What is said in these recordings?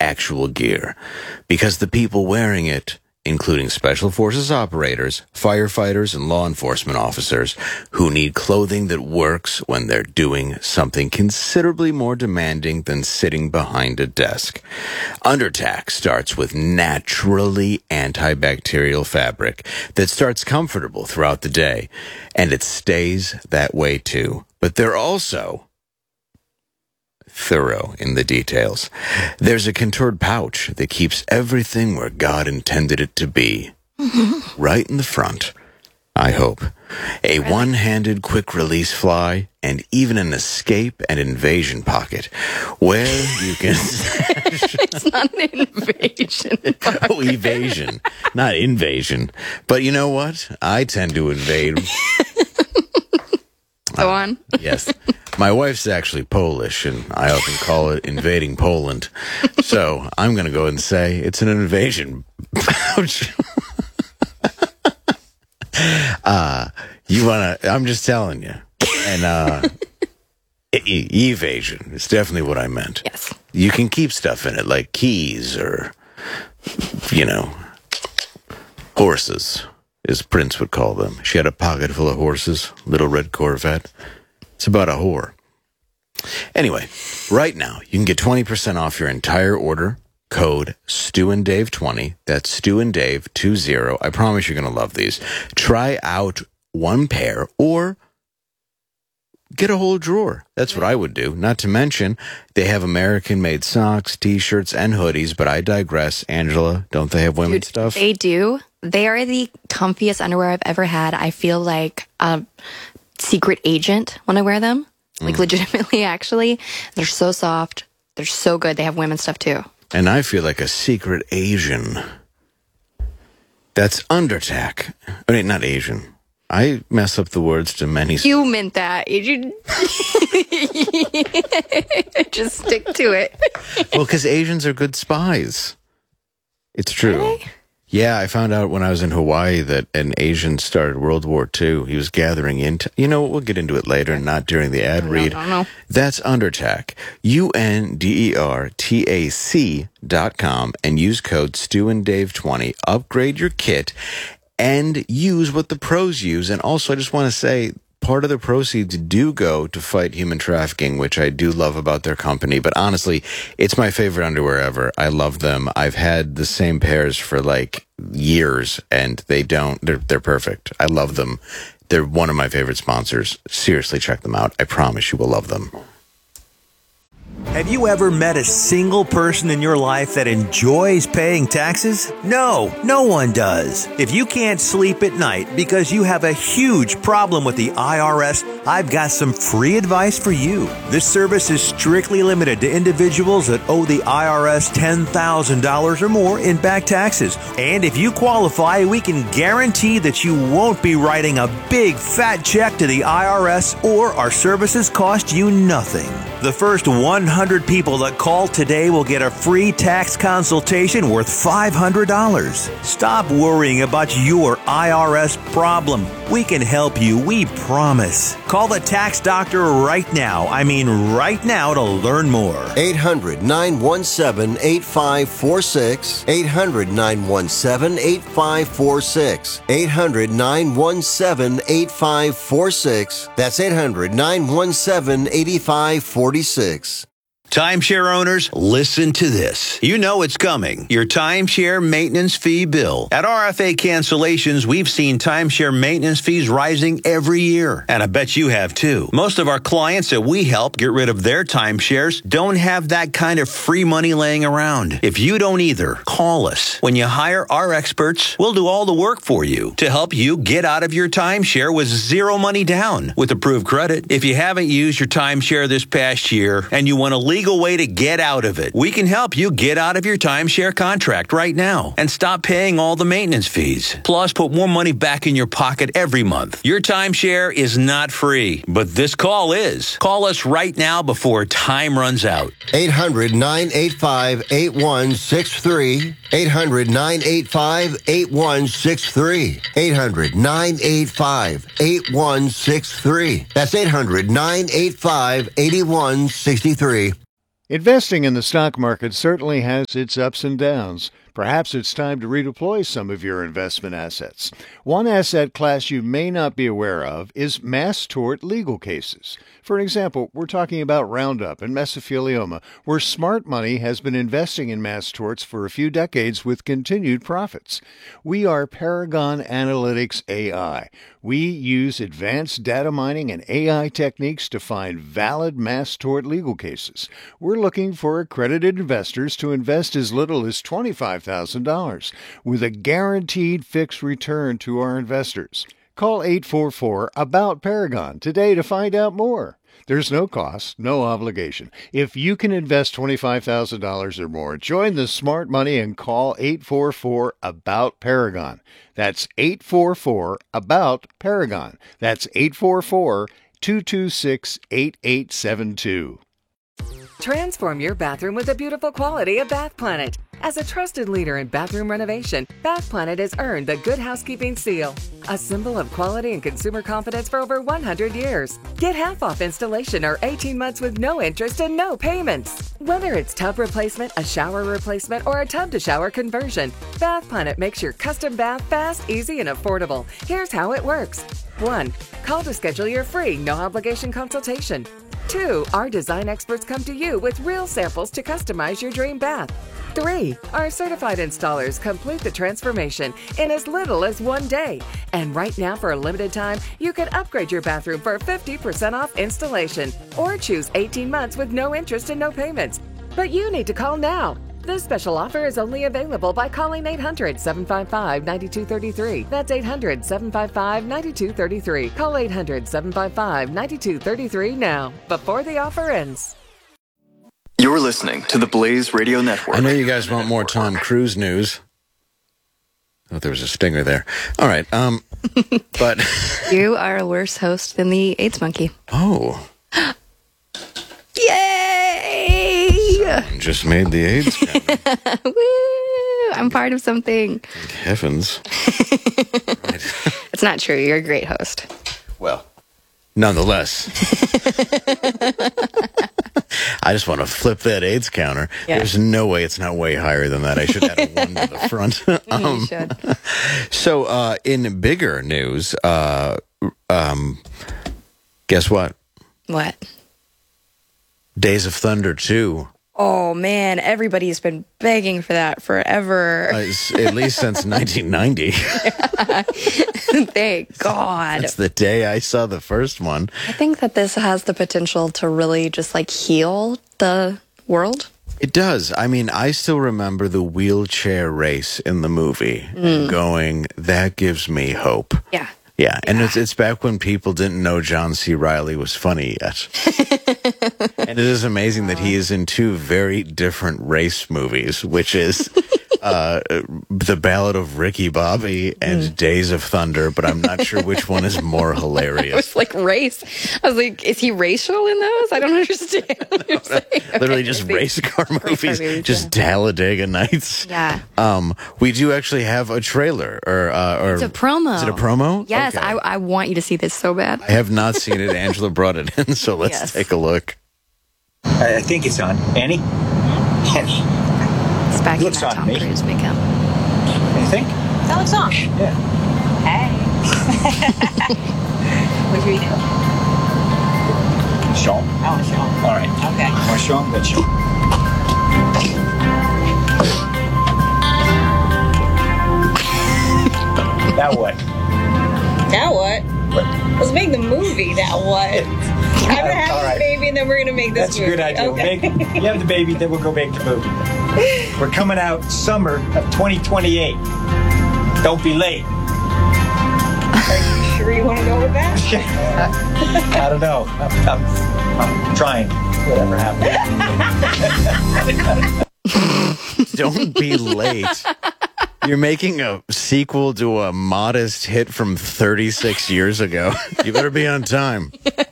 actual gear, because the people wearing it, including Special Forces operators, firefighters, and law enforcement officers who need clothing that works when they're doing something considerably more demanding than sitting behind a desk. Undertac starts with naturally antibacterial fabric that starts comfortable throughout the day, and it stays that way too. But they're also thorough in the details. There's a contoured pouch that keeps everything where God intended it to be. Right in the front, I hope. A one-handed quick-release fly, and even an escape and invasion pocket, where you can... It's not an invasion pocket. Oh, evasion, not invasion. But you know what? I tend to invade. Go on. Yes. My wife's actually Polish, and I often call it invading Poland. So I'm going to go and say it's an invasion pouch. I'm just telling you. And evasion is definitely what I meant. Yes. You can keep stuff in it, like keys or, horses, as Prince would call them. She had a pocket full of horses, little red Corvette. It's about a whore. Anyway, right now, you can get 20% off your entire order. Code StewandDave20. That's StewandDave20. I promise you're going to love these. Try out one pair or get a whole drawer. That's what I would do. Not to mention, they have American-made socks, T-shirts, and hoodies, but I digress. Angela, don't they have women's stuff? They do. They are the comfiest underwear I've ever had. I feel like a secret agent when I wear them. Like, legitimately, actually. They're so soft. They're so good. They have women's stuff, too. And I feel like a secret Asian. That's Undertac. I mean, not Asian. I mess up the words to many... You meant that. Asian. Just stick to it. Well, because Asians are good spies. It's true. Really? Yeah, I found out when I was in Hawaii that an Asian started World War II. He was gathering into... we'll get into it later, not during the ad read. No. That's Undertac. UNDERTAC.com, and use code StewandDave20. Upgrade your kit and use what the pros use. And also, I just want to say, part of the proceeds do go to fight human trafficking, which I do love about their company. But honestly, it's my favorite underwear ever. I love them. I've had the same pairs for like years, and they're perfect. I love them. They're one of my favorite sponsors. Seriously, check them out. I promise you will love them. Have you ever met a single person in your life that enjoys paying taxes? No one does. If you can't sleep at night because you have a huge problem with the IRS, I've got some free advice for you. This service is strictly limited to individuals that owe the IRS $10,000 or more in back taxes. And if you qualify, we can guarantee that you won't be writing a big fat check to the IRS, or our services cost you nothing. The first 100 people that call today will get a free tax consultation worth $500. Stop worrying about your IRS problem. We can help you, we promise. Call the tax doctor right now. I mean right now, to learn more. 800-917-8546. 800-917-8546. 800-917-8546. That's 800-917-8546. Timeshare owners, listen to this. You know it's coming. Your timeshare maintenance fee bill. At RFA Cancellations, we've seen timeshare maintenance fees rising every year. And I bet you have too. Most of our clients that we help get rid of their timeshares don't have that kind of free money laying around. If you don't either, call us. When you hire our experts, we'll do all the work for you to help you get out of your timeshare with zero money down with approved credit. If you haven't used your timeshare this past year and you want to legal way to get out of it, we can help you get out of your timeshare contract right now and stop paying all the maintenance fees. Plus, put more money back in your pocket every month. Your timeshare is not free, but this call is. Call us right now before time runs out. 800-985-8163. 800-985-8163. 800-985-8163. That's 800-985-8163. Investing in the stock market certainly has its ups and downs. Perhaps it's time to redeploy some of your investment assets. One asset class you may not be aware of is mass tort legal cases. For example, we're talking about Roundup and mesothelioma, where smart money has been investing in mass torts for a few decades with continued profits. We are Paragon Analytics AI. We use advanced data mining and AI techniques to find valid mass tort legal cases. We're looking for accredited investors to invest as little as $25,000 with a guaranteed fixed return to our investors. Call 844-ABOUT-PARAGON today to find out more. There's no cost, no obligation. If you can invest $25,000 or more, join the smart money and call 844-ABOUT-PARAGON. That's 844-ABOUT-PARAGON. That's 844-226-8872. Transform your bathroom with the beautiful quality of Bath Planet. As a trusted leader in bathroom renovation, Bath Planet has earned the Good Housekeeping seal, a symbol of quality and consumer confidence for over 100 years. Get half off installation or 18 months with no interest and no payments. Whether it's tub replacement, a shower replacement, or a tub-to-shower conversion, Bath Planet makes your custom bath fast, easy, and affordable. Here's how it works. 1. Call to schedule your free, no-obligation consultation. 2. Our design experts come to you with real samples to customize your dream bath. 3. Our certified installers complete the transformation in as little as 1 day. And right now, for a limited time, you can upgrade your bathroom for 50% off installation or choose 18 months with no interest and no payments. But you need to call now. This special offer is only available by calling 800-755-9233. That's 800-755-9233. Call 800-755-9233 now, before the offer ends. You're listening to the Blaze Radio Network. I know you guys want more Tom Cruise news. Oh, there was a stinger there. All right, but... You are a worse host than the AIDS monkey. Oh. Yay! Someone just made the AIDS count. Woo! I'm part of something. Thank heavens. Right. It's not true. You're a great host. Well, nonetheless. I just want to flip that AIDS counter. Yeah. There's no way it's not way higher than that. I should add a 1 to the front. You should. So, in bigger news, guess what? What? Days of Thunder 2. Oh, man. Everybody's been begging for that forever. At least since 1990. Thank God. That's the day I saw the first one. I think that this has the potential to really just like heal the world. It does. I mean, I still remember the wheelchair race in the movie and going, that gives me hope. Yeah. Yeah, and it's back when people didn't know John C. Reilly was funny yet. And it is amazing that he is in 2 very different race movies, which is The Ballad of Ricky Bobby and Days of Thunder, but I'm not sure which one is more It hilarious. was like race. I was like, is he racial in those? I don't understand what you're saying. Literally Okay, just I see. race car movies, just Talladega Nights. Yeah. We do actually have a trailer, or It's a promo. Is it a promo? Yes, Okay. I want you to see this so bad. I have not seen it. Angela brought it in, so let's Yes. take a look. I think it's on. Annie? Annie. It's back in Looks that on Tom me. Cruise makeup. You think? That looks on. Yeah. Hey. What should we do? Show 'em? I want to show 'em. All right. Okay. Want to show 'em? Let's show 'em. Now what? Now what? What? Let's make the movie. Now what? I'm gonna have All this right. baby, and then we're gonna make this That's a movie. good idea. Okay. You have the baby, then we'll go make the movie. We're coming out summer of 2028. Don't be late. Are you sure you want to go with that? I don't know. I'm trying. Whatever happens. Don't be late. You're making a sequel to a modest hit from 36 years ago. You better be on time.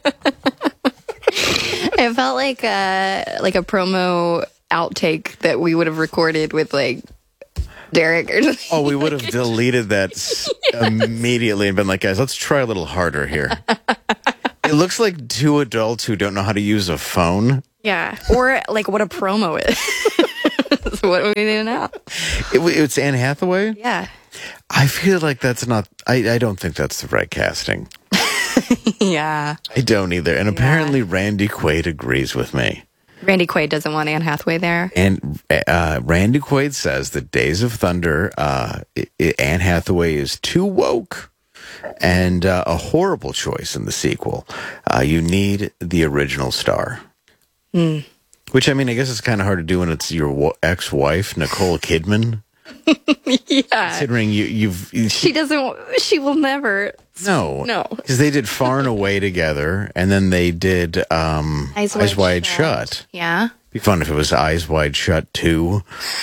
It felt like a promo outtake that we would have recorded with like Derek or something. Oh, we would have deleted that immediately and been like, guys, let's try a little harder here. It looks like 2 adults who don't know how to use a phone Yeah. Or like what a promo is. What do we do now? It's Anne Hathaway? Yeah. I feel like that's not, I don't think that's the right casting. Yeah. I don't either. And apparently Randy Quaid agrees with me. Randy Quaid doesn't want Anne Hathaway there. And Randy Quaid says that Days of Thunder, Anne Hathaway is too woke and a horrible choice in the sequel. You need the original star. Which, I mean, I guess it's kind of hard to do when it's your ex-wife, Nicole Kidman. Yeah. Considering she will never. No. Because they did Far and Away together, and then they did Eyes Wide Shut. Yeah. Be fun if it was Eyes Wide Shut 2.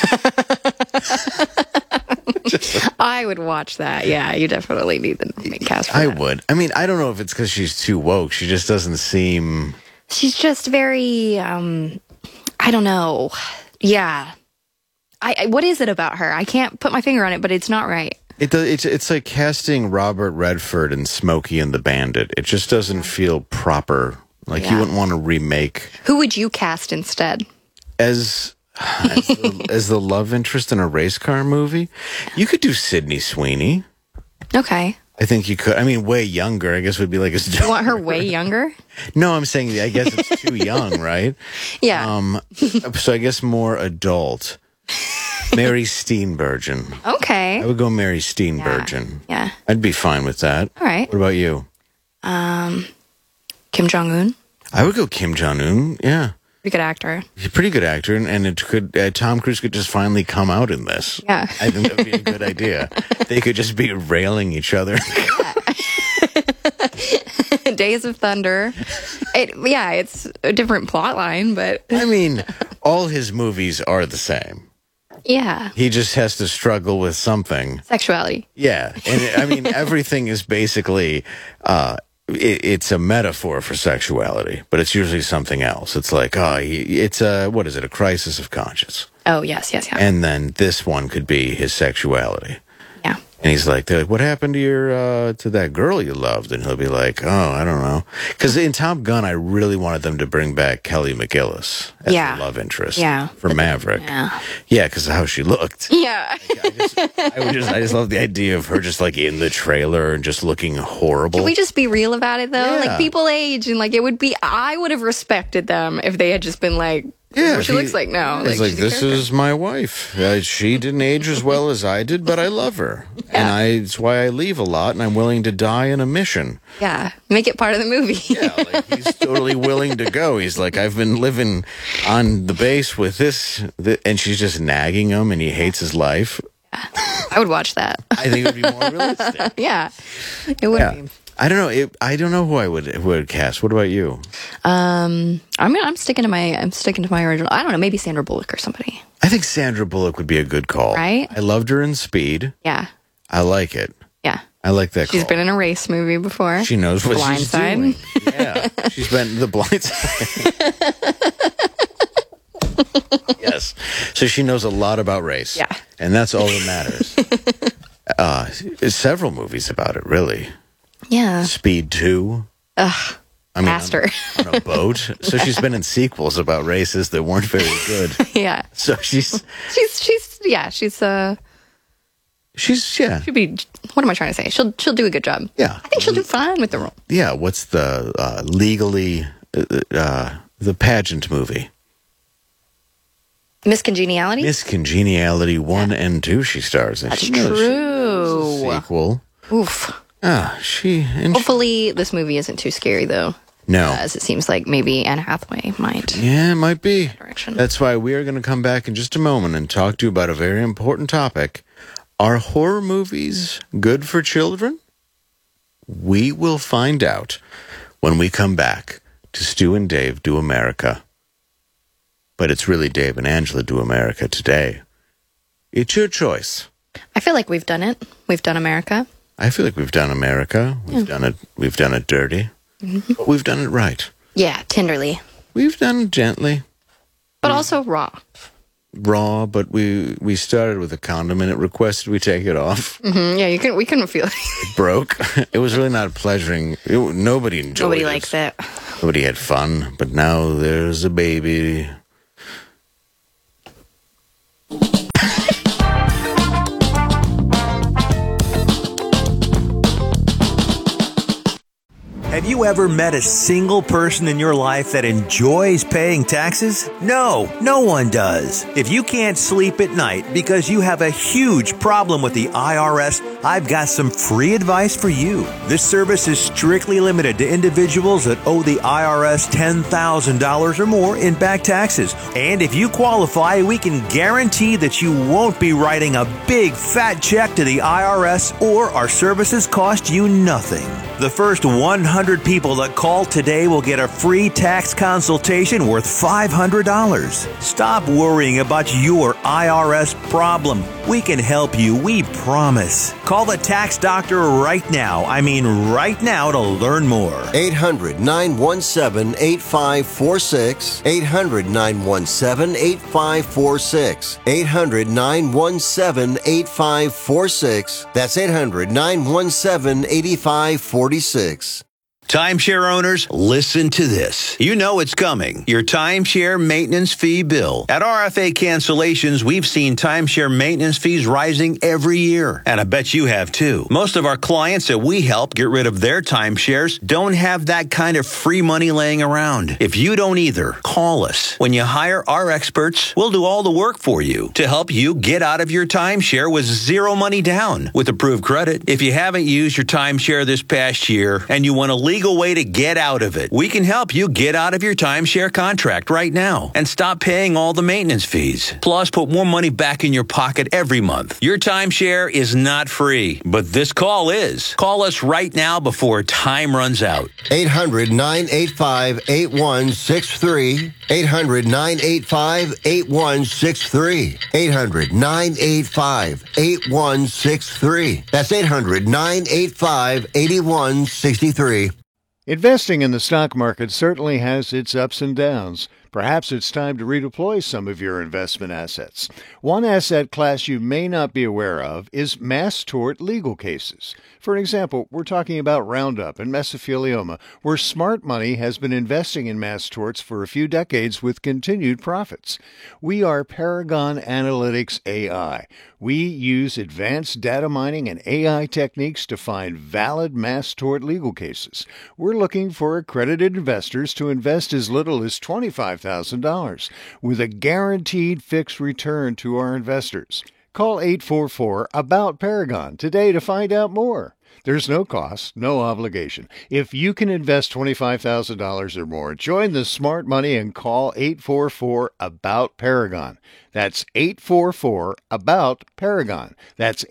I would watch that. Yeah, you definitely need the main cast for that. I would. I mean, I don't know if it's because she's too woke. She just doesn't seem... She's just very, I don't know. Yeah. What is it about her? I can't put my finger on it, but it's not right. It's like casting Robert Redford in Smokey and the Bandit. It just doesn't feel proper. Like you wouldn't want to remake. Who would you cast instead? As the love interest in a race car movie? You could do Sydney Sweeney. Okay. I think you could. I mean, way younger, I guess, would be like his daughter. You want her way younger? No, I'm saying, I guess it's too young, right? Yeah. So I guess more adult. Mary Steenburgen. Okay. I would go Mary Steenburgen. Yeah. I'd be fine with that. All right. What about you? Kim Jong-un. I would go Kim Jong-un, yeah. Pretty good actor. He's a pretty good actor, and it could Tom Cruise could just finally come out in this. Yeah. I think that would be a good idea. They could just be railing each other. Days of Thunder. It's a different plot line, but... I mean, all his movies are the same. Yeah. He just has to struggle with something. Sexuality. Yeah. And I mean, everything is basically... it's a metaphor for sexuality, but it's usually something else. It's like, it's a crisis of conscience. Oh, yes. And then this one could be his sexuality. Yeah. And he's like, they're like, what happened to your, to that girl you loved? And he'll be like, oh, I don't know. Because in Top Gun, I really wanted them to bring back Kelly McGillis as the love interest for Maverick. Yeah, because of how she looked. Yeah. I just love the idea of her just like in the trailer and just looking horrible. Can we just be real about it, though? Yeah. Like, people age, and like, I would have respected them if they had just been like, what she looks like now. He's like, this is my wife. She didn't age as well as I did, but I love her. And it's why I leave a lot, and I'm willing to die in a mission. Yeah, make it part of the movie. Yeah, like he's totally willing to go. He's like, I've been living on the base with this, and she's just nagging him, and he hates his life. I would watch that. I think it would be more realistic. Yeah, it would be. I don't know. I don't know who I would cast. What about you? I'm sticking to my original. I don't know. Maybe Sandra Bullock or somebody. I think Sandra Bullock would be a good call. Right? I loved her in Speed. Yeah. I like it. Yeah. I like that. She's been in a race movie before. She knows what she's doing. Blindside. Yeah. She's been the Blind Side. Yes. So she knows a lot about race. Yeah. And that's all that matters. There's several movies about it, really. Yeah. Speed 2. Ugh. Faster. On a boat. So she's been in sequels about races that weren't very good. Yeah. So she's She'll be, what am I trying to say? She'll do a good job. Yeah. I think she'll do fine with the role. Yeah. What's the legally the pageant movie? Miss Congeniality? Miss Congeniality 1 and 2 she stars in. That's true. Sequel. Oof. Hopefully this movie isn't too scary, though. No. As it seems like maybe Anne Hathaway might. Yeah, it might be. Direction. That's why we are going to come back in just a moment and talk to you about a very important topic. Are horror movies good for children? We will find out when we come back to Stu and Dave Do America. But it's really Dave and Angela Do America today. It's your choice. I feel like we've done it. We've done America. I feel like we've done America. We've done it dirty. Mm-hmm. But we've done it right. Yeah, tenderly. We've done it gently. But also raw. Raw, but we started with a condom and it requested we take it off. Mm-hmm. Yeah, we couldn't feel it. It broke. It was really not pleasuring. Nobody enjoyed it. Nobody likes it. Nobody had fun, but now there's a baby. Have you ever met a single person in your life that enjoys paying taxes? No, no one does. If you can't sleep at night because you have a huge problem with the IRS, I've got some free advice for you. This service is strictly limited to individuals that owe the IRS $10,000 or more in back taxes. And if you qualify, we can guarantee that you won't be writing a big fat check to the IRS, or our services cost you nothing. The first 100 people that call today will get a free tax consultation worth $500. Stop worrying about your IRS problem. We can help you, we promise. Call the tax doctor right now. I mean right now, to learn more. 800-917-8546. 800-917-8546. 800-917-8546. That's 800-917-8546. Timeshare owners, listen to this. You know it's coming. Your timeshare maintenance fee bill. At RFA Cancellations, we've seen timeshare maintenance fees rising every year. And I bet you have too. Most of our clients that we help get rid of their timeshares don't have that kind of free money laying around. If you don't either, call us. When you hire our experts, we'll do all the work for you to help you get out of your timeshare with zero money down with approved credit. If you haven't used your timeshare this past year and you want a legal way to get out of it, we can help you get out of your timeshare contract right now and stop paying all the maintenance fees. Plus, put more money back in your pocket every month. Your timeshare is not free, but this call is. Call us right now before time runs out. 800-985-8163. 800-985-8163. 800-985-8163. That's 800-985-8163. Investing in the stock market certainly has its ups and downs. Perhaps it's time to redeploy some of your investment assets. One asset class you may not be aware of is mass tort legal cases. For example, we're talking about Roundup and mesothelioma, where smart money has been investing in mass torts for a few decades with continued profits. We are Paragon Analytics AI. We use advanced data mining and AI techniques to find valid mass tort legal cases. We're looking for accredited investors to invest as little as $25,000 with a guaranteed fixed return to our investors. Call 844-ABOUT-PARAGON today to find out more. There's no cost, no obligation. If you can invest $25,000 or more, join the smart money and call 844-ABOUT-PARAGON. That's 844-ABOUT-PARAGON. That's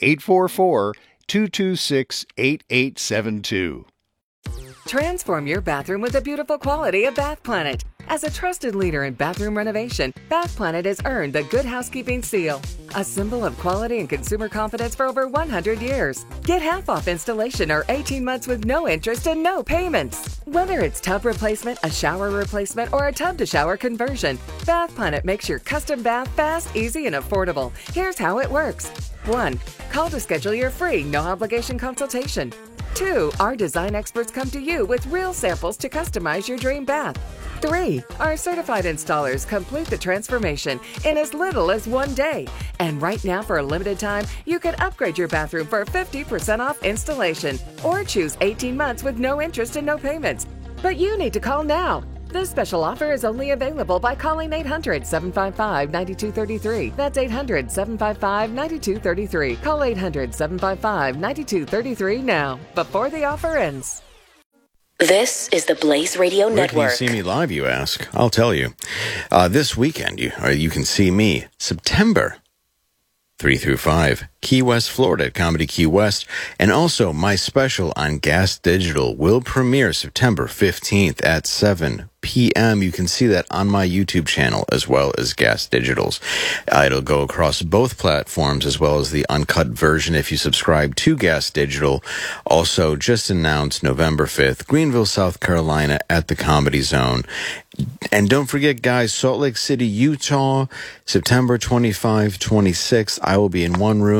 844-226-8872. Transform your bathroom with the beautiful quality of Bath Planet. As a trusted leader in bathroom renovation, Bath Planet has earned the Good Housekeeping Seal, a symbol of quality and consumer confidence for over 100 years. Get half off installation or 18 months with no interest and no payments. Whether it's tub replacement, a shower replacement, or a tub-to-shower conversion, Bath Planet makes your custom bath fast, easy, and affordable. Here's how it works. 1. Call to schedule your free, no-obligation consultation. 2. Our design experts come to you with real samples to customize your dream bath. 3. Our certified installers complete the transformation in as little as 1 day. And right now, for a limited time, you can upgrade your bathroom for 50% off installation or choose 18 months with no interest and no payments. But you need to call now. This special offer is only available by calling 800-755-9233. That's 800-755-9233. Call 800-755-9233 now, before the offer ends. This is the Blaze Radio Network. Where can you see me live, you ask? I'll tell you. This weekend, you can see me September 3 through 5, Key West, Florida at Comedy Key West. And also, my special on Gas Digital will premiere September 15th at 7 p.m. You can see that on my YouTube channel as well as Gas Digital's. It'll go across both platforms as well as the uncut version if you subscribe to Gas Digital. Also, just announced November 5th, Greenville, South Carolina at the Comedy Zone. And don't forget, guys, Salt Lake City, Utah, September 25, 26. I will be in one room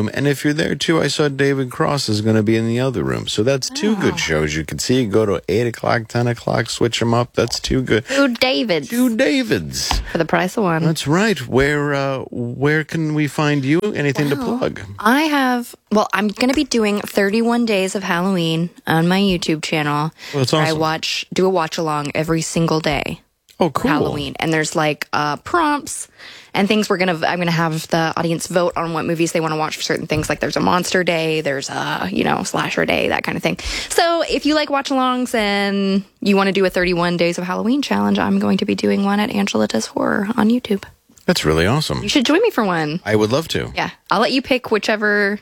And if you're there too, I saw David Cross is going to be in the other room. So that's two good shows you can see. Go to 8 o'clock, 10 o'clock, switch them up. That's two good. Two Davids. Two Davids. For the price of one. That's right. Where can we find you? Anything to plug? I'm going to be doing 31 Days of Halloween on my YouTube channel. Well, that's awesome. I do a watch along every single day. Oh, cool. Halloween. And there's like prompts and things I'm going to have the audience vote on what movies they want to watch for certain things. Like there's a monster day, there's a, slasher day, that kind of thing. So if you like watch alongs and you want to do a 31 Days of Halloween challenge, I'm going to be doing one at Angela Does Horror on YouTube. That's really awesome. You should join me for one. I would love to. Yeah. I'll let you pick whichever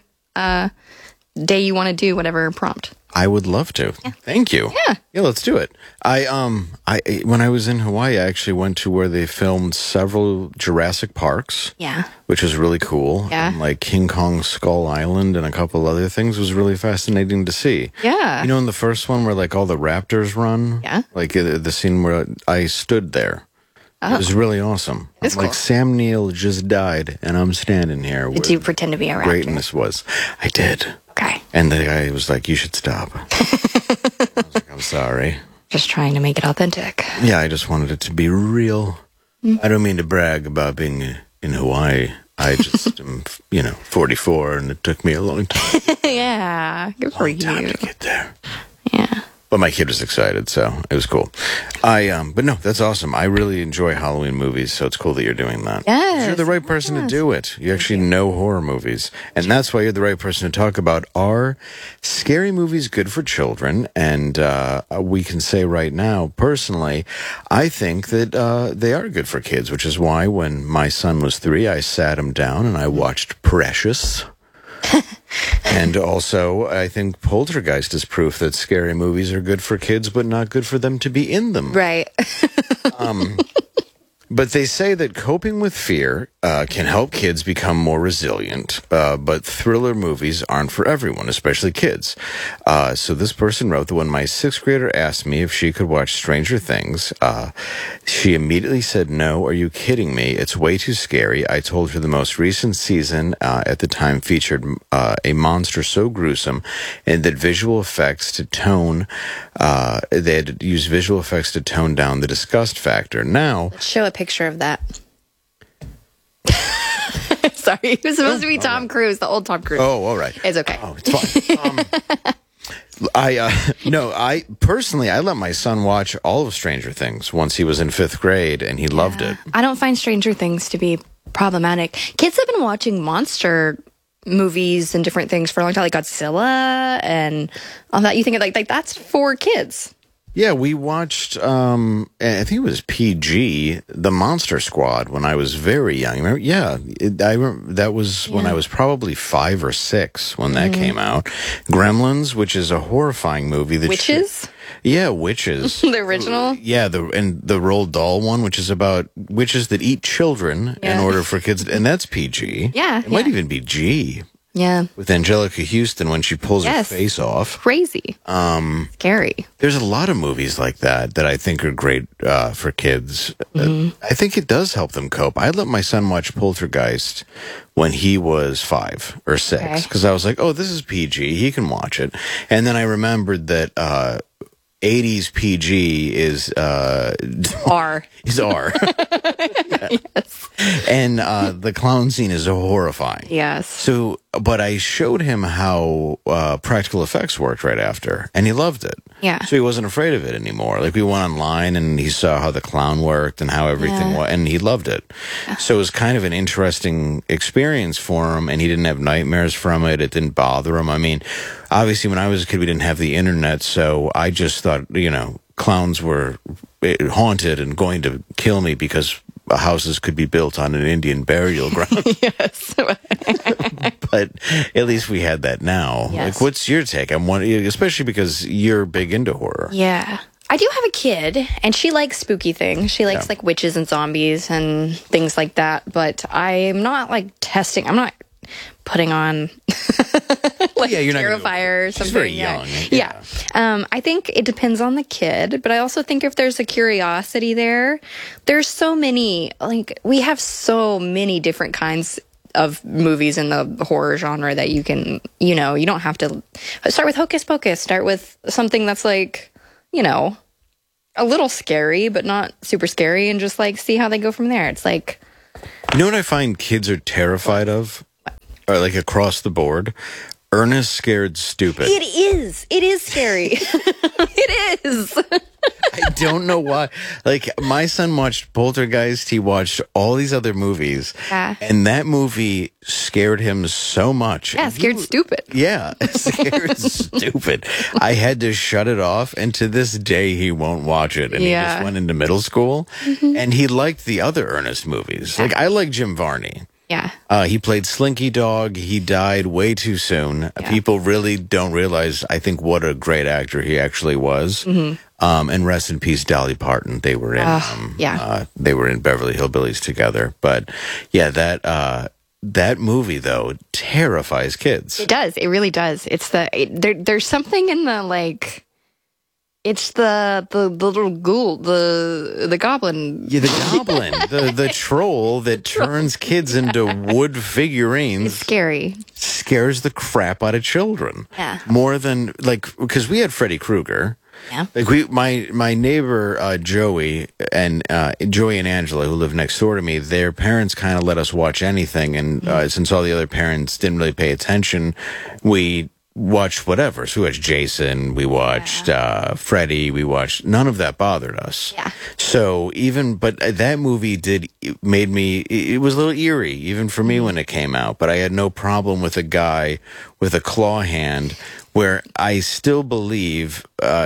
day you want to do, whatever prompt. I would love to. Yeah. Thank you. Yeah, let's do it. I when I was in Hawaii, I actually went to where they filmed several Jurassic Parks. Yeah. Which was really cool. Yeah. And like King Kong Skull Island and a couple other things was really fascinating to see. Yeah. In the first one where like all the raptors run? Yeah. Like the scene where I stood there. Oh. It was really awesome. It's like cool. Sam Neill just died and I'm standing here. Did you pretend to be a raptor? Greatness was. I did. Okay. And the guy was like, "You should stop." I was like, "I'm sorry." Just trying to make it authentic. Yeah, I just wanted it to be real. I don't mean to brag about being in Hawaii. I just am, 44, and it took me a long time. Yeah, good for you. Time to get there. Yeah. But my kid was excited, so it was cool. But no, that's awesome. I really enjoy Halloween movies, so it's cool that you're doing that. Yes. You're the right person to do it. You actually know horror movies. And that's why you're the right person to talk about are scary movies good for children? And we can say right now, personally, I think that they are good for kids, which is why when my son was 3, I sat him down and I watched Precious. And also, I think Poltergeist is proof that scary movies are good for kids, but not good for them to be in them. Right. But they say that coping with fear can help kids become more resilient, but thriller movies aren't for everyone, especially kids. So this person wrote that when my 6th grader asked me if she could watch Stranger Things, she immediately said, "No, are you kidding me? It's way too scary." I told her the most recent season at the time featured a monster so gruesome and that visual effects to tone, they had to use visual effects to tone down the disgust factor. Now, Let's show a picture of that. Sorry, it was supposed to be Tom Cruise, the old Tom Cruise. Oh, all right. It's okay. Oh, it's fine. I personally, I let my son watch all of Stranger Things once he was in 5th grade, and he loved it. I don't find Stranger Things to be problematic. Kids have been watching monster movies and different things for a long time, like Godzilla and all that. You think like that's for kids. Yeah, we watched, I think it was PG, The Monster Squad, when I was very young. Remember? Yeah, I remember that was when I was probably 5 or 6 when that came out. Gremlins, which is a horrifying movie. Witches? Yeah, Witches. The original? Yeah, the Roald Dahl one, which is about witches that eat children in order for kids, and that's PG. Yeah. It might even be G. Yeah. With Angelica Houston when she pulls her face off. Crazy. Scary. There's a lot of movies like that I think are great for kids. I think it does help them cope. I let my son watch Poltergeist when he was 5 or 6 because I was like, oh, this is PG. He can watch it. And then I remembered that 80s PG is R. Is R. Yes. And the clown scene is horrifying. Yes. So, but I showed him how practical effects worked right after, and he loved it. Yeah. So he wasn't afraid of it anymore. Like we went online and he saw how the clown worked and how everything was, and he loved it. Yeah. So it was kind of an interesting experience for him, and he didn't have nightmares from it. It didn't bother him. I mean, obviously when I was a kid, we didn't have the internet, so I just thought, clowns were haunted and going to kill me because houses could be built on an Indian burial ground. Yes. But at least we had that now. Yes. Like, what's your take? I'm wondering, especially because you're big into horror. Yeah. I do have a kid, and she likes spooky things. She likes, like, witches and zombies and things like that. But I'm not, like, testing. I'm not putting on, like, you're not Terrifier or something. She's very young. Yeah. I think it depends on the kid, but I also think if there's a curiosity there's so many, like, we have so many different kinds of movies in the horror genre that you can, you don't have to start with Hocus Pocus. Start with something that's like, a little scary, but not super scary, and just like see how they go from there. It's like, you know what I find kids are terrified of, or like across the board? Ernest Scared Stupid. It is scary. It is. I don't know why. Like, my son watched Poltergeist. He watched all these other movies. Yeah. And that movie scared him so much. Yeah, Scared Stupid. Yeah, Scared Stupid. I had to shut it off. And to this day, he won't watch it. And he just went into middle school. And he liked the other Ernest movies. Yeah. Like, I like Jim Varney. Yeah. He played Slinky Dog. He died way too soon. Yeah. People really don't realize, I think, what a great actor he actually was. And rest in peace, Dolly Parton. They were in, they were in Beverly Hillbillies together. But yeah, that movie though terrifies kids. It does. It really does. It's there's something in the like. It's the little ghoul, the goblin. Yeah, the goblin, the troll that turns kids into wood figurines. It's scary. Scares the crap out of children. Yeah. More than because we had Freddy Krueger. Yeah. Like my neighbor Joey and Angela, who live next door to me, their parents kind of let us watch anything, and since all the other parents didn't really pay attention, we watched whatever. So we watched Jason, we watched Freddy, we watched, none of that bothered us. Yeah. So but that movie made me, it was a little eerie, even for me when it came out, but I had no problem with a guy with a claw hand, where I still believe,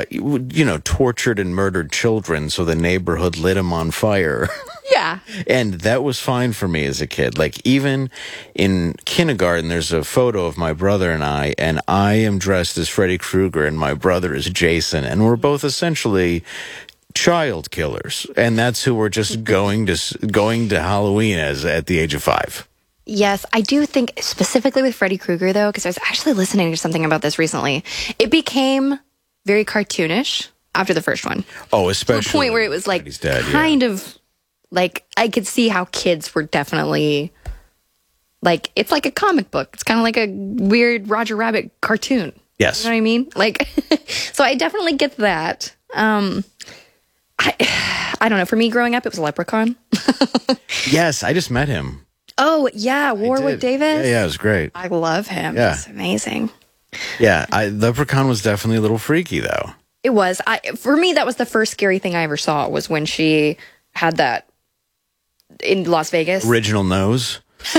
tortured and murdered children so the neighborhood lit him on fire. Yeah. And that was fine for me as a kid. Like, even in kindergarten, there's a photo of my brother and I am dressed as Freddy Krueger and my brother is Jason, and we're both essentially child killers. And that's who we're just going to Halloween as at the age of 5. Yes, I do think specifically with Freddy Krueger, though, because I was actually listening to something about this recently. It became very cartoonish after the first one. Oh, especially to the point where it was like kind of like I could see how kids were definitely like, it's like a comic book. It's kind of like a weird Roger Rabbit cartoon. Yes. You know what I mean? Like, so I definitely get that. I don't know. For me growing up, it was Leprechaun. Yes, I just met him. Oh, yeah, Warwick Davis. Yeah, it was great. I love him. Yeah. It's amazing. Yeah, Leprechaun was definitely a little freaky, though. It was. For me, that was the first scary thing I ever saw, was when she had that in Las Vegas. Original nose.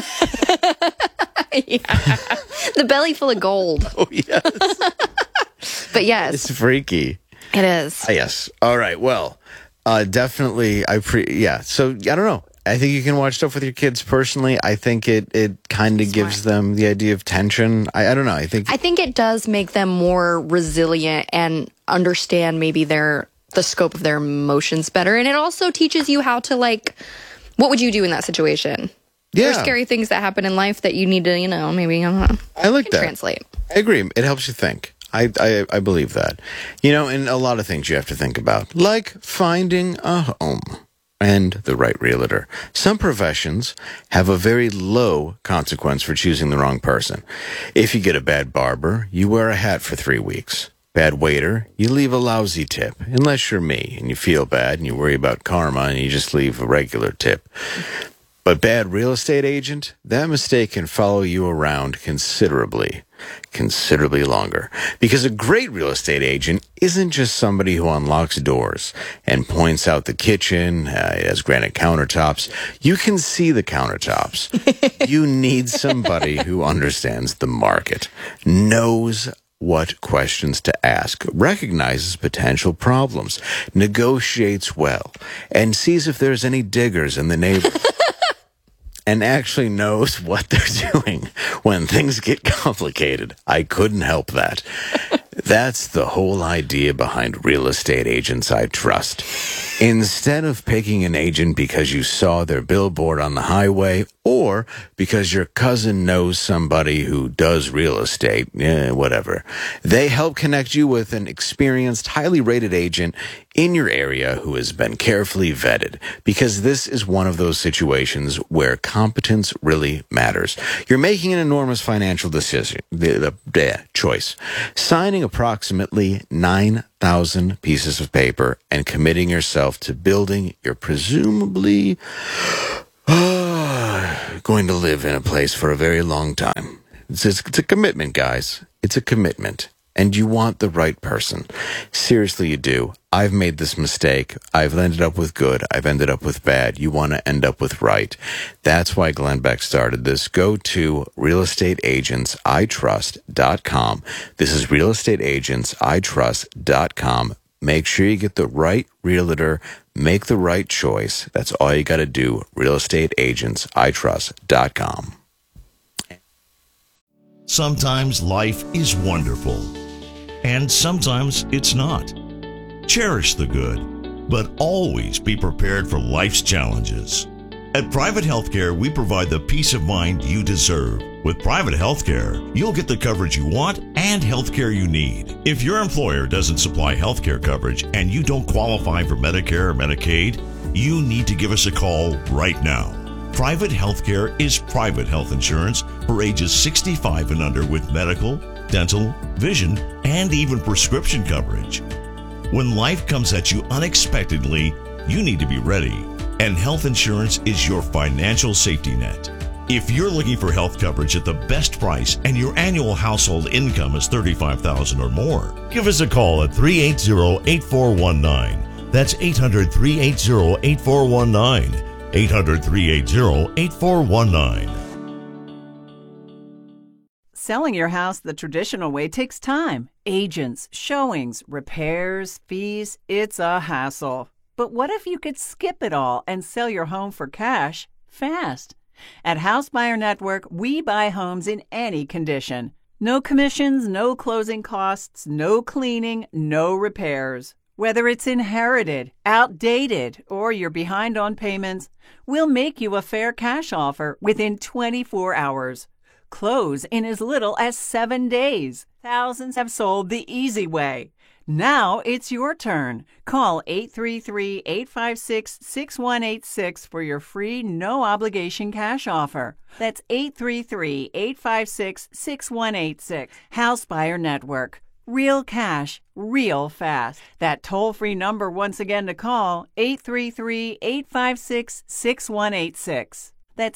Yeah. The belly full of gold. Oh, yes. But yes. It's freaky. It is. Yes. All right, well, definitely, so, I don't know. I think you can watch stuff with your kids personally. I think it kind of gives them the idea of tension. I don't know. I think it does make them more resilient and understand maybe the scope of their emotions better. And it also teaches you how to, like, what would you do in that situation? Yeah. There's scary things that happen in life that you need to, maybe, I don't know. I like that. Translate. I agree. It helps you think. I believe that. And a lot of things you have to think about, like finding a home and the right realtor. Some professions have a very low consequence for choosing the wrong person. If you get a bad barber, you wear a hat for 3 weeks. Bad waiter, you leave a lousy tip, unless you're me and you feel bad and you worry about karma and you just leave a regular tip. But bad real estate agent, that mistake can follow you around considerably longer. Because a great real estate agent isn't just somebody who unlocks doors and points out the kitchen, it has granite countertops. You can see the countertops. You need somebody who understands the market, knows what questions to ask, recognizes potential problems, negotiates well, and sees if there's any diggers in the neighborhood. And actually knows what they're doing when things get complicated. I couldn't help that. That's the whole idea behind Real Estate Agents I Trust. Instead of picking an agent because you saw their billboard on the highway or because your cousin knows somebody who does real estate, whatever. They help connect you with an experienced, highly rated agent in your area who has been carefully vetted, because this is one of those situations where competence really matters. You're making an enormous financial decision, choice, signing approximately 9,000 pieces of paper and committing yourself to building your presumably going to live in a place for a very long time. It's a commitment, guys. It's a commitment. And you want the right person. Seriously, you do. I've made this mistake. I've ended up with good. I've ended up with bad. You want to end up with right. That's why Glenn Beck started this. Go to realestateagentsitrust.com. This is realestateagentsitrust.com. Make sure you get the right realtor. Make the right choice. That's all you got to do. realestateagentsitrust.com. Sometimes life is wonderful, and sometimes it's not. Cherish the good, but always be prepared for life's challenges. At Private Healthcare, we provide the peace of mind you deserve. With Private Healthcare, you'll get the coverage you want and healthcare you need. If your employer doesn't supply healthcare coverage and you don't qualify for Medicare or Medicaid, you need to give us a call right now. Private Healthcare is private health insurance for ages 65 and under with medical, dental, vision, and even prescription coverage. When life comes at you unexpectedly, you need to be ready, and health insurance is your financial safety net. If you're looking for health coverage at the best price and your annual household income is $35,000 or more, give us a call at 380-8419. That's 800-380-8419. 800-380-8419. Selling your house the traditional way takes time. Agents, showings, repairs, fees, it's a hassle. But what if you could skip it all and sell your home for cash fast? At House Buyer Network, we buy homes in any condition. No commissions, no closing costs, no cleaning, no repairs. Whether it's inherited, outdated, or you're behind on payments, we'll make you a fair cash offer within 24 hours. Close in as little as 7 days. Thousands have sold the easy way. Now it's your turn. Call 833-856-6186 for your free, no-obligation cash offer. That's 833-856-6186. House Buyer Network. Real cash, real fast. That toll-free number once again to call, 833-856-6186. That's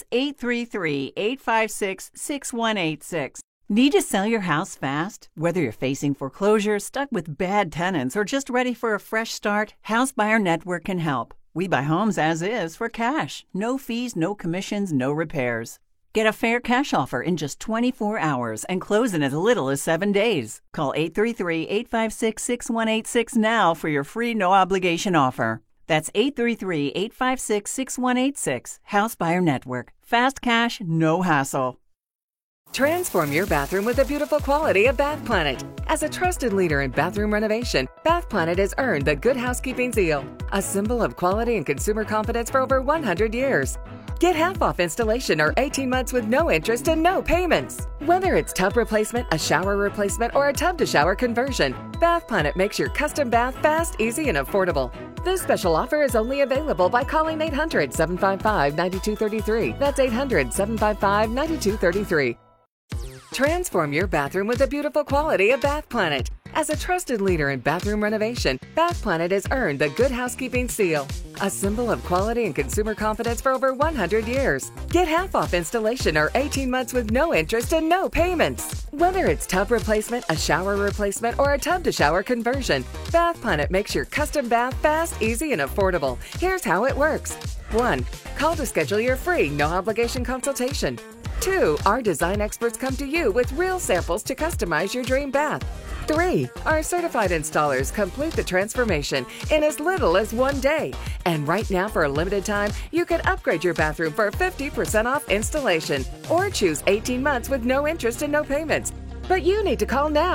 833-856-6186. Need to sell your house fast? Whether you're facing foreclosure, stuck with bad tenants, or just ready for a fresh start, House Buyer Network can help. We buy homes as is for cash. No fees, no commissions, no repairs. Get a fair cash offer in just 24 hours and close in as little as 7 days. Call 833-856-6186 now for your free no-obligation offer. That's 833-856-6186. House Buyer Network. Fast cash, no hassle. Transform your bathroom with the beautiful quality of Bath Planet. As a trusted leader in bathroom renovation, Bath Planet has earned the Good Housekeeping seal, a symbol of quality and consumer confidence for over 100 years. Get half off installation or 18 months with no interest and no payments. Whether it's tub replacement, a shower replacement, or a tub-to-shower conversion, Bath Planet makes your custom bath fast, easy, and affordable. This special offer is only available by calling 800-755-9233. That's 800-755-9233. Transform your bathroom with the beautiful quality of Bath Planet. As a trusted leader in bathroom renovation, Bath Planet has earned the Good Housekeeping seal, a symbol of quality and consumer confidence for over 100 years. Get half off installation or 18 months with no interest and no payments. Whether it's tub replacement, a shower replacement, or a tub-to-shower conversion, Bath Planet makes your custom bath fast, easy, and affordable. Here's how it works. 1. Call to schedule your free, no-obligation consultation. 2. Our design experts come to you with real samples to customize your dream bath. 3. Our certified installers complete the transformation in as little as 1 day. And right now, for a limited time, you can upgrade your bathroom for 50% off installation or choose 18 months with no interest and no payments. But you need to call now.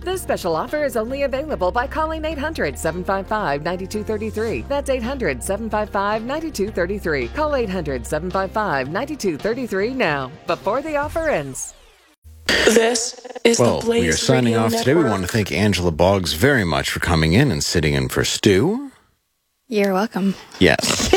This special offer is only available by calling 800-755-9233. That's 800-755-9233. Call 800-755-9233 now, before the offer ends. This is Well, the Blaze we are signing Radio off today. We Network. want to thank Angela Boggs very much for coming in and sitting in for Stu. You're welcome. Yes.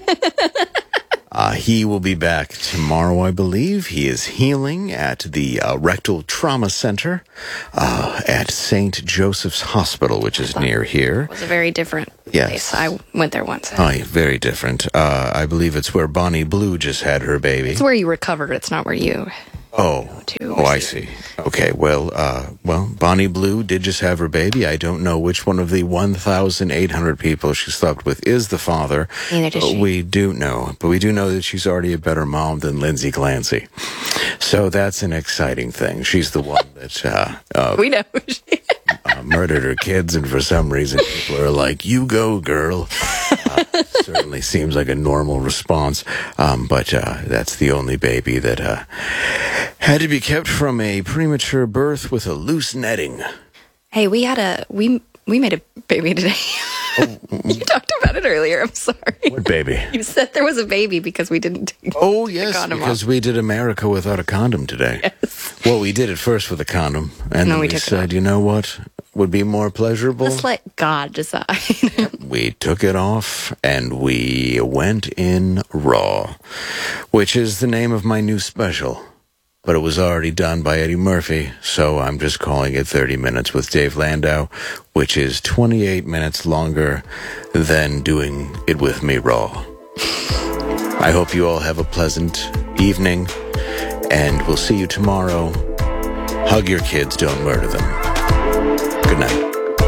He will be back tomorrow, I believe. He is healing at the Rectal Trauma Center at St. Joseph's Hospital, which is near here. It was a very different place. I went there once. Oh, yeah, very different. I believe it's where Bonnie Blue just had her baby. It's where you recovered. It's not where you... Oh, I see. Okay, well, Bonnie Blue did just have her baby. I don't know which one of the 1,800 people she slept with is the father. Neither does she. We do know, but we do know that she's already a better mom than Lindsay Clancy. So that's an exciting thing. She's the one that we know. Murdered her kids, and for some reason people are like, "You go, girl." Certainly seems like a normal response, but that's the only baby that had to be kept from a premature birth with a loose netting. Hey, we made a baby today. You talked about it earlier. I'm sorry. What baby? You said there was a baby because we didn't take the condom because off. we did America without a condom today. Yes. Well, we did it first with a condom, and then we said, you know what would be more pleasurable? Just let God decide. We took it off, and we went in raw, which is the name of my new special. But it was already done by Eddie Murphy, so I'm just calling it 30 Minutes with Dave Landau, which is 28 minutes longer than doing it with me raw. I hope you all have a pleasant evening, and we'll see you tomorrow. Hug your kids, don't murder them. Good night.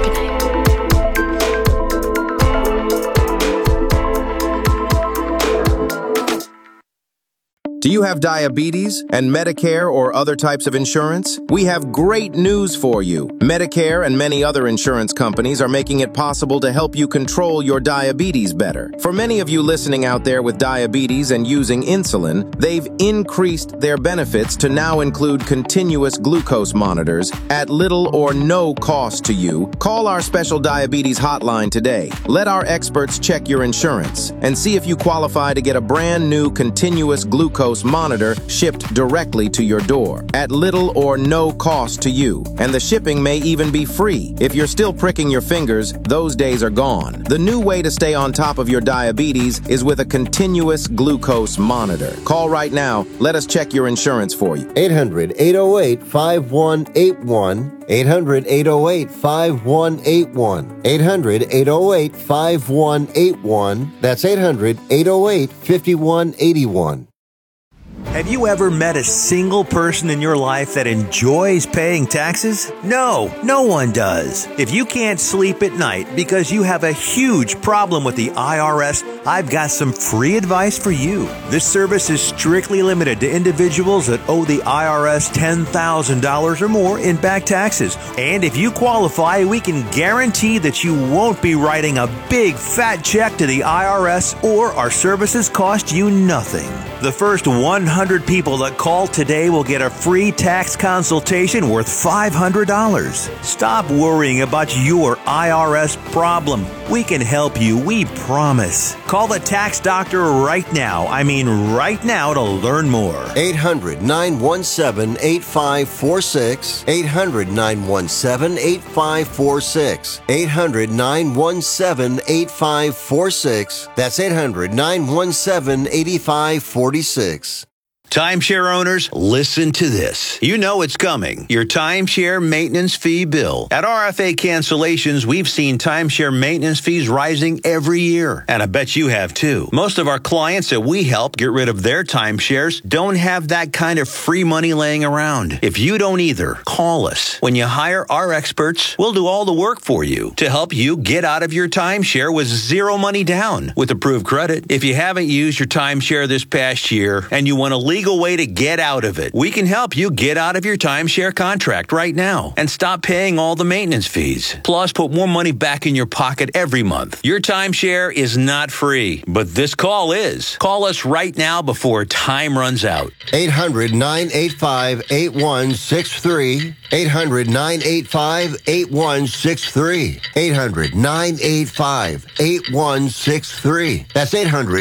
Do you have diabetes and Medicare or other types of insurance? We have great news for you. Medicare and many other insurance companies are making it possible to help you control your diabetes better. For many of you listening out there with diabetes and using insulin, they've increased their benefits to now include continuous glucose monitors at little or no cost to you. Call our special diabetes hotline today. Let our experts check your insurance and see if you qualify to get a brand new continuous glucose monitor shipped directly to your door at little or no cost to you. And the shipping may even be free. If you're still pricking your fingers, those days are gone. The new way to stay on top of your diabetes is with a continuous glucose monitor. Call right now. Let us check your insurance for you. 800-808-5181. 800-808-5181. 800-808-5181. That's 800-808-5181. Have you ever met a single person in your life that enjoys paying taxes? No, no one does. If you can't sleep at night because you have a huge problem with the IRS, I've got some free advice for you. This service is strictly limited to individuals that owe the IRS $10,000 or more in back taxes. And if you qualify, we can guarantee that you won't be writing a big fat check to the IRS, or our services cost you nothing. The first 100 people that call today will get a free tax consultation worth $500. Stop worrying about your IRS problem. We can help you, we promise. Call the tax doctor right now. I mean right now, to learn more. 800-917-8546. 800-917-8546. 800-917-8546. That's 800-917-8546. Timeshare owners, listen to this. You know it's coming. Your timeshare maintenance fee bill. At RFA Cancellations, we've seen timeshare maintenance fees rising every year. And I bet you have too. Most of our clients that we help get rid of their timeshares don't have that kind of free money laying around. If you don't either, call us. When you hire our experts, we'll do all the work for you to help you get out of your timeshare with zero money down with approved credit. If you haven't used your timeshare this past year and you want to legal way to get out of it. We can help you get out of your timeshare contract right now and stop paying all the maintenance fees. Plus, put more money back in your pocket every month. Your timeshare is not free, but this call is. Call us right now before time runs out. 800-985-8163. 800-985-8163. 800-985-8163. That's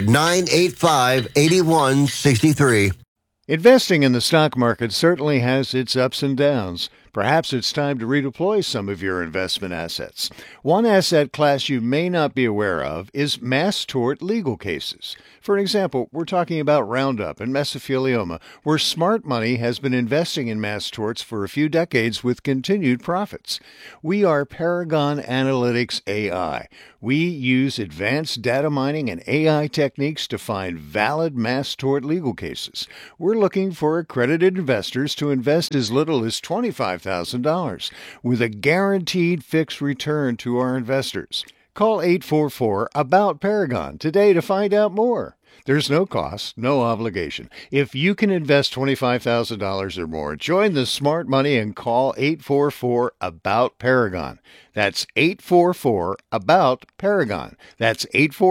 800-985-8163. Investing in the stock market certainly has its ups and downs. Perhaps it's time to redeploy some of your investment assets. One asset class you may not be aware of is mass tort legal cases. For example, we're talking about Roundup and mesothelioma, where smart money has been investing in mass torts for a few decades with continued profits. We are Paragon Analytics AI. We use advanced data mining and AI techniques to find valid mass tort legal cases. We're looking for accredited investors to invest as little as $25,000 with a guaranteed fixed return to our investors. Call 844-ABOUT-PARAGON today to find out more. There's no cost, no obligation. If you can invest $25,000 or more, join the smart money and call 844-ABOUT-PARAGON. That's 844-ABOUT-PARAGON. That's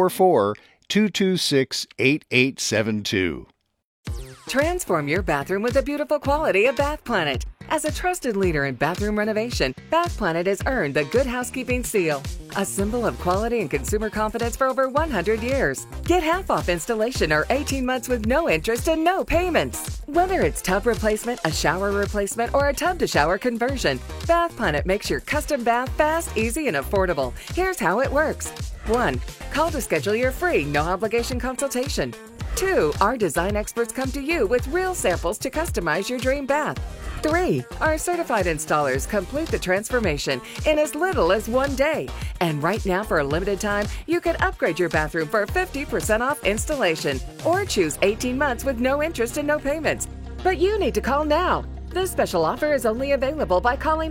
844-226-8872. Transform your bathroom with the beautiful quality of Bath Planet. As a trusted leader in bathroom renovation, Bath Planet has earned the Good Housekeeping Seal, a symbol of quality and consumer confidence for over 100 years. Get half off installation or 18 months with no interest and no payments. Whether it's tub replacement, a shower replacement, or a tub-to-shower conversion, Bath Planet makes your custom bath fast, easy, and affordable. Here's how it works. 1. Call to schedule your free, no-obligation consultation. 2. Our design experts come to you with real samples to customize your dream bath. 3. Our certified installers complete the transformation in as little as 1 day. And right now, for a limited time, you can upgrade your bathroom for 50% off installation or choose 18 months with no interest and no payments. But you need to call now. This special offer is only available by calling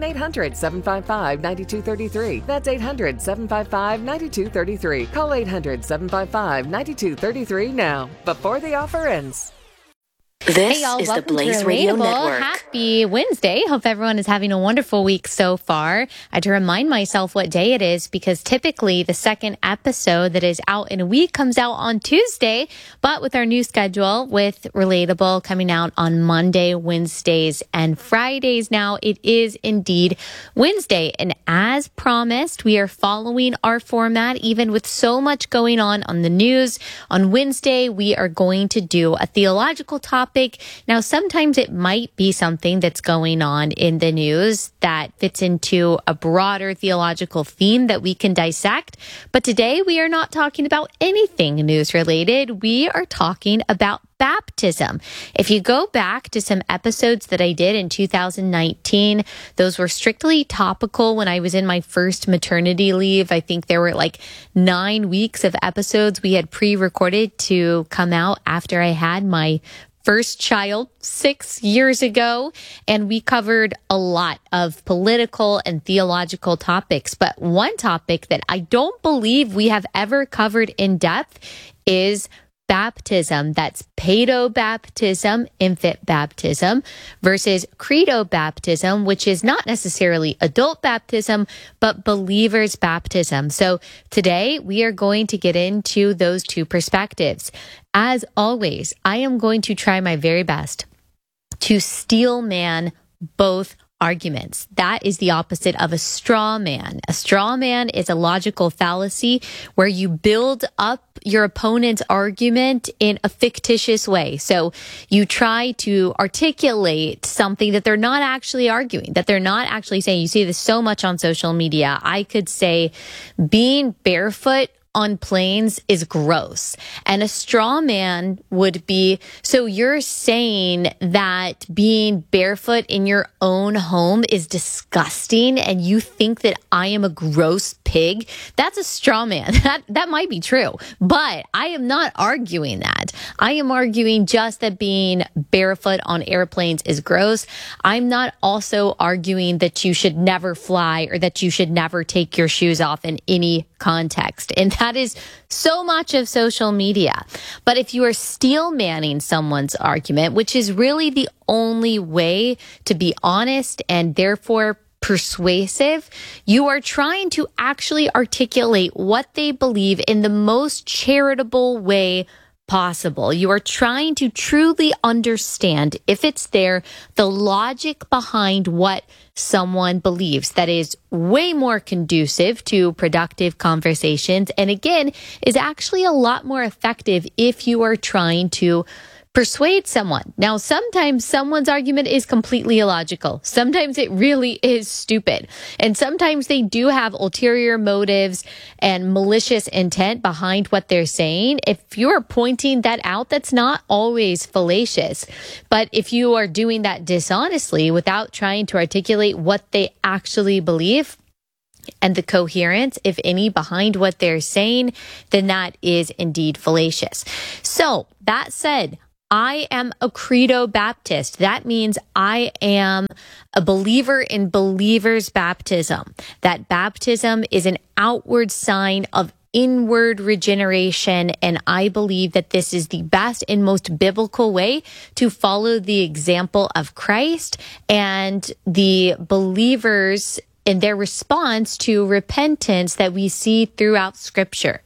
800-755-9233. That's 800-755-9233. Call 800-755-9233 now, before the offer ends. This is the Blaze Radio Network. Happy Wednesday. Hope everyone is having a wonderful week so far. I had to remind myself what day it is because typically the second episode that is out in a week comes out on Tuesday. But with our new schedule with Relatable coming out on Monday, Wednesdays, and Fridays now, it is indeed Wednesday. And as promised, we are following our format even with so much going on the news. On Wednesday, we are going to do a theological topic. Now, sometimes it might be something that's going on in the news that fits into a broader theological theme that we can dissect. But today we are not talking about anything news related. We are talking about baptism. If you go back to some episodes that I did in 2019, those were strictly topical when I was in my first maternity leave. I think there were like 9 weeks of episodes we had pre-recorded to come out after I had my first child 6 years ago, and we covered a lot of political and theological topics. But one topic that I don't believe we have ever covered in depth is baptism. That's pedo baptism, infant baptism, versus credo baptism, which is not necessarily adult baptism, but believers baptism. So today we are going to get into those two perspectives. As always, I am going to try my very best to steel man both arguments. That is the opposite of a straw man. A straw man is a logical fallacy where you build up your opponent's argument in a fictitious way. So you try to articulate something that they're not actually arguing, that they're not actually saying. You see this so much on social media. I could say being barefoot on planes is gross. And a straw man would be, so you're saying that being barefoot in your own home is disgusting and you think that I am a gross pig. That's a straw man. That might be true, but I am not arguing that. I am arguing just that being barefoot on airplanes is gross. I'm not also arguing that you should never fly or that you should never take your shoes off in any context. And that is so much of social media. But if you are steel manning someone's argument, which is really the only way to be honest and therefore persuasive, you are trying to actually articulate what they believe in the most charitable way possible. You are trying to truly understand, if it's there, the logic behind what someone believes. That is way more conducive to productive conversations, and again, is actually a lot more effective if you are trying to persuade someone. Now, sometimes someone's argument is completely illogical. Sometimes it really is stupid. And sometimes they do have ulterior motives and malicious intent behind what they're saying. If you're pointing that out, that's not always fallacious. But if you are doing that dishonestly without trying to articulate what they actually believe, and the coherence, if any, behind what they're saying, then that is indeed fallacious. So, that said, I am a credo Baptist. That means I am a believer in believers' baptism. That baptism is an outward sign of inward regeneration, and I believe that this is the best and most biblical way to follow the example of Christ and the believers in their response to repentance that we see throughout Scripture.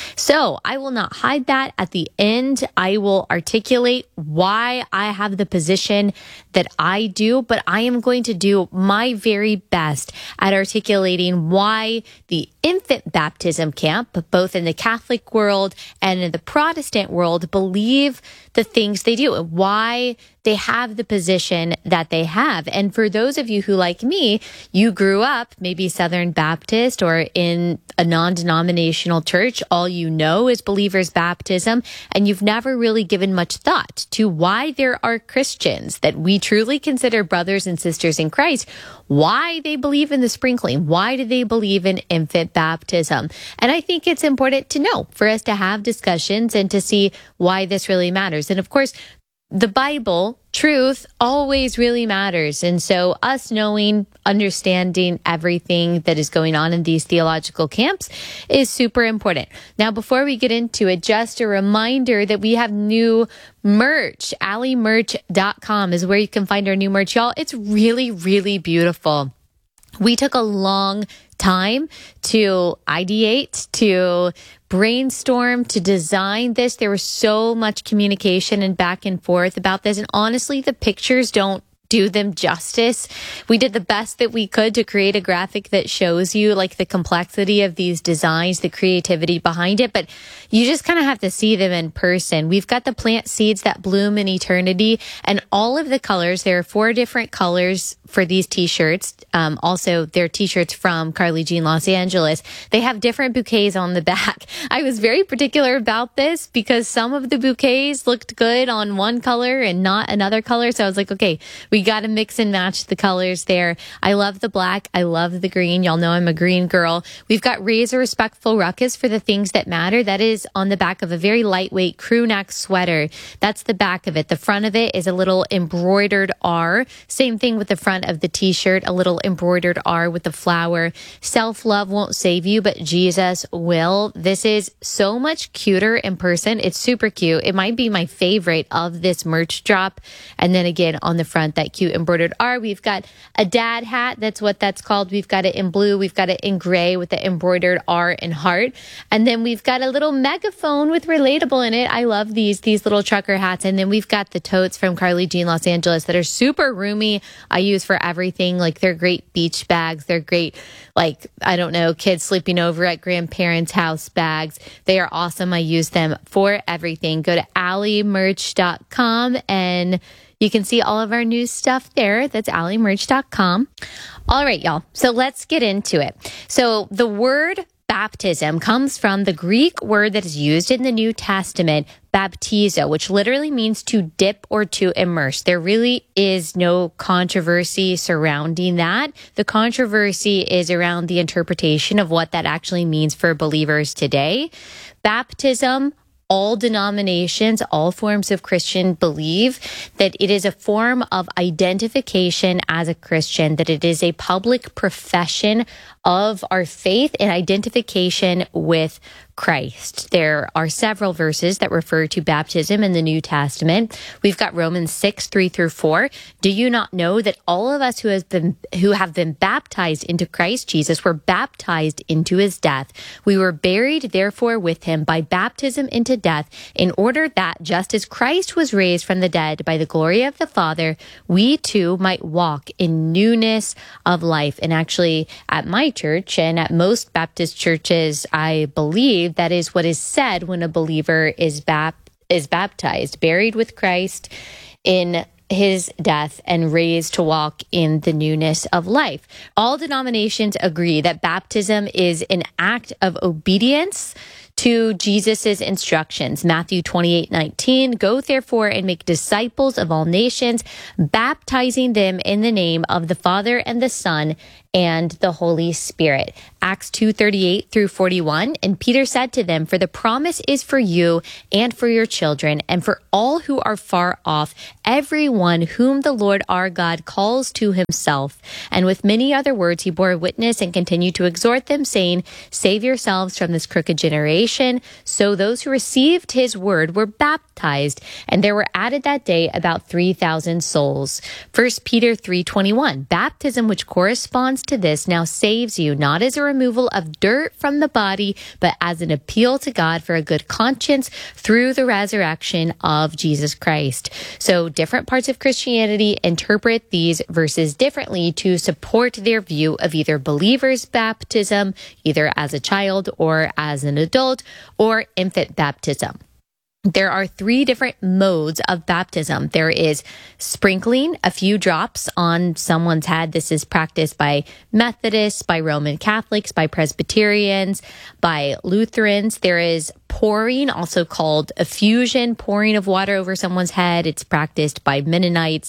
So I will not hide that. At the end, I will articulate why I have the position that I do, but I am going to do my very best at articulating why the infant baptism camp, both in the Catholic world and in the Protestant world, believe the things they do, why they have the position that they have. And for those of you who, like me, you grew up maybe Southern Baptist or in a non-denominational church, all you know is believers' baptism, and you've never really given much thought to why there are Christians that we truly consider brothers and sisters in Christ, why they believe in the sprinkling, why do they believe in infant baptism. And I think it's important to know, for us to have discussions and to see why this really matters. And of course, the Bible, truth, always really matters. And so us knowing, understanding everything that is going on in these theological camps is super important. Now, before we get into it, just a reminder that we have new merch. AllieMerch.com is where you can find our new merch. Y'all, it's really, really beautiful. We took a long time to ideate, to brainstorm, to design this. There was so much communication and back and forth about this. And honestly, the pictures don't do them justice. We did the best that we could to create a graphic that shows you like the complexity of these designs, the creativity behind it, but you just kind of have to see them in person. We've got the plant seeds that bloom in eternity and all of the colors. There are 4 different colors for these t-shirts. Also, they're t-shirts from Carly Jean Los Angeles. They have different bouquets on the back. I was very particular about this because some of the bouquets looked good on one color and not another color. So I was like, okay, we got to mix and match the colors there. I love the black. I love the green. Y'all know I'm a green girl. We've got Razor Respectful Ruckus for the things that matter. That is on the back of a very lightweight crew neck sweater. That's the back of it. The front of it is a little embroidered R. Same thing with the front of the t-shirt, a little embroidered R with the flower. Self-love won't save you, but Jesus will. This is so much cuter in person. It's super cute. It might be my favorite of this merch drop. And then again, on the front, that cute embroidered R. We've got a dad hat. That's what that's called. We've got it in blue. We've got it in gray with the embroidered R and heart. And then we've got a little megaphone with relatable in it. I love these little trucker hats. And then we've got the totes from Carly Jean Los Angeles that are super roomy. I use for everything. Like, they're great beach bags. They're great, like, I don't know, kids sleeping over at grandparents' house bags. They are awesome. I use them for everything. Go to AllieMerch.com and you can see all of our new stuff there. That's AllieMerch.com. All right, y'all. So let's get into it. So the word Baptism comes from the Greek word that is used in the New Testament, baptizo, which literally means to dip or to immerse. There really is no controversy surrounding that. The controversy is around the interpretation of what that actually means for believers today. Baptism, all denominations, all forms of Christian believe that it is a form of identification as a Christian, that it is a public profession of our faith and identification with Christ. There are several verses that refer to baptism in the New Testament. We've got Romans 6:3-4. Do you not know that all of us who have been baptized into Christ Jesus were baptized into his death? We were buried therefore with him by baptism into death, in order that just as Christ was raised from the dead by the glory of the Father, we too might walk in newness of life. And actually, at my church and at most Baptist churches, I believe that is what is said when a believer is baptized, buried with Christ in his death and raised to walk in the newness of life. All denominations agree that baptism is an act of obedience to Jesus's instructions. Matthew 28:19, go therefore and make disciples of all nations, baptizing them in the name of the Father and the Son and the Holy Spirit. Acts 2:38-41, and Peter said to them, for the promise is for you and for your children and for all who are far off, everyone whom the Lord our God calls to himself. And with many other words he bore witness and continued to exhort them, saying, save yourselves from this crooked generation. So those who received his word were baptized, and there were added that day about 3,000 souls. 1 Peter 3:21, baptism which corresponds to this now saves you, not as a removal of dirt from the body, but as an appeal to God for a good conscience through the resurrection of Jesus Christ. So different parts of Christianity interpret these verses differently to support their view of either believers' baptism, either as a child or as an adult, or infant baptism. There are 3 different modes of baptism. There is sprinkling a few drops on someone's head. This is practiced by Methodists, by Roman Catholics, by Presbyterians, by Lutherans. There is pouring, also called effusion, pouring of water over someone's head. It's practiced by Mennonites,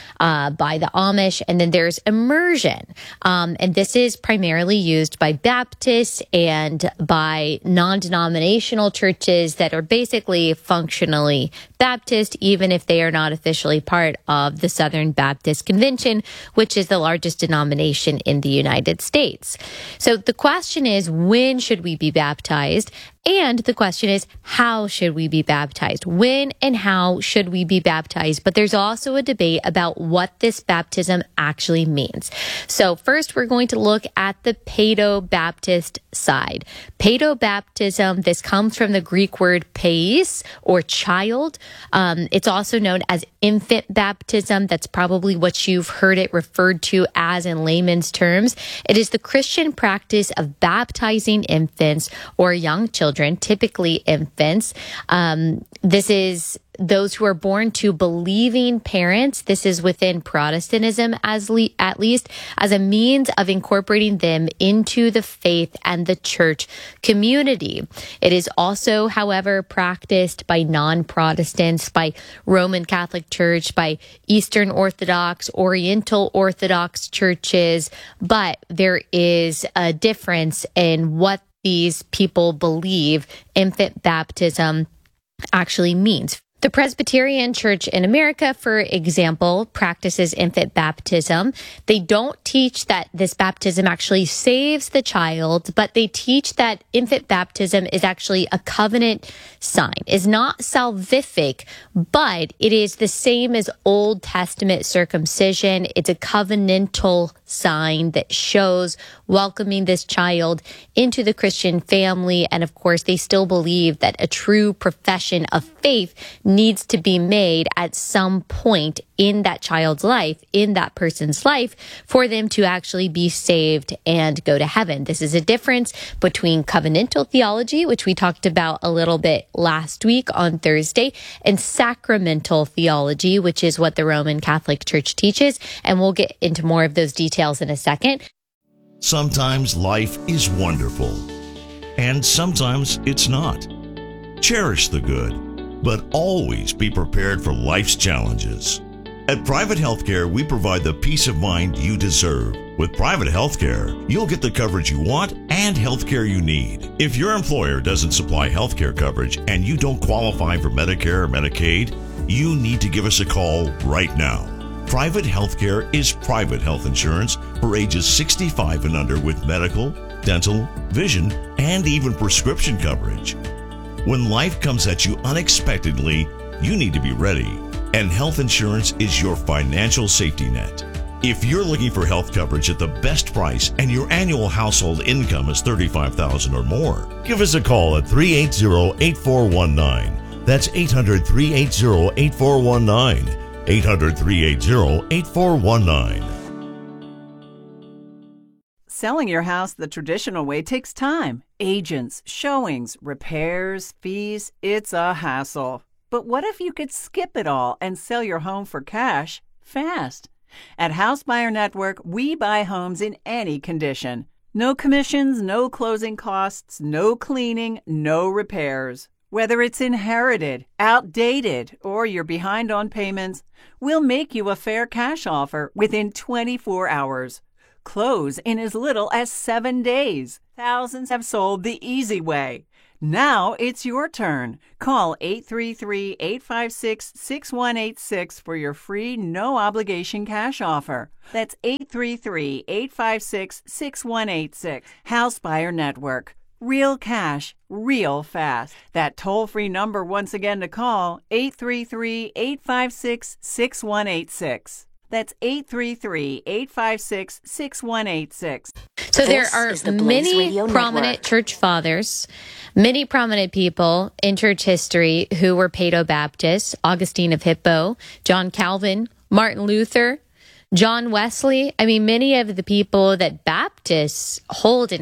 by the Amish, and then there's immersion. And this is primarily used by Baptists and by non-denominational churches that are basically functionally Baptist, even if they are not officially part of the Southern Baptist Convention, which is the largest denomination in the United States. So the question is, when should we be baptized? And the question is, how should we be baptized? When and how should we be baptized? But there's also a debate about what this baptism actually means. So first, we're going to look at the Paedo-Baptist side. Paedo-baptism, this comes from the Greek word pais, or child. It's also known as infant baptism. That's probably what you've heard it referred to as in layman's terms. It is the Christian practice of baptizing infants or young children, typically infants. This is those who are born to believing parents. This is within Protestantism, at least, as a means of incorporating them into the faith and the church community. It is also, however, practiced by non-Protestants, by Roman Catholic Church, by Eastern Orthodox, Oriental Orthodox churches, but there is a difference in what these people believe infant baptism actually means. The Presbyterian Church in America, for example, practices infant baptism. They don't teach that this baptism actually saves the child, but they teach that infant baptism is actually a covenant sign. It's not salvific, but it is the same as Old Testament circumcision. It's a covenantal sign that shows welcoming this child into the Christian family. And of course, they still believe that a true profession of faith needs to be made at some point in that child's life, in that person's life, for them to actually be saved and go to heaven. This is a difference between covenantal theology, which we talked about a little bit last week on Thursday, and sacramental theology, which is what the Roman Catholic Church teaches. And we'll get into more of those details in a second. Sometimes life is wonderful. and sometimes it's not. Cherish the good, but always be prepared for life's challenges. At Private Healthcare, we provide the peace of mind you deserve. With Private Healthcare, you'll get the coverage you want and healthcare you need. If your employer doesn't supply healthcare coverage and you don't qualify for Medicare or Medicaid, you need to give us a call right now. Private Healthcare is private health insurance for ages 65 and under with medical, dental, vision, and even prescription coverage. When life comes at you unexpectedly, you need to be ready. And health insurance is your financial safety net. If you're looking for health coverage at the best price and your annual household income is $35,000 or more, give us a call at 380-8419. That's 800-380-8419. 800-380-8419. Selling your house the traditional way takes time. Agents, showings, repairs, fees, it's a hassle. But what if you could skip it all and sell your home for cash fast? At House Buyer Network, we buy homes in any condition. No commissions, no closing costs, no cleaning, no repairs. Whether it's inherited, outdated, or you're behind on payments, we'll make you a fair cash offer within 24 hours. Close in as little as 7 days. Thousands have sold the easy way. Now it's your turn. Call 833-856-6186 for your free, no-obligation cash offer. That's 833-856-6186. House Buyer Network. Real cash, real fast. That toll-free number once again to call, 833-856-6186. That's 833-856-6186. So there are many prominent church fathers, many prominent people in church history who were Paedo-Baptists: Augustine of Hippo, John Calvin, Martin Luther, John Wesley. I mean, many of the people that Baptists hold in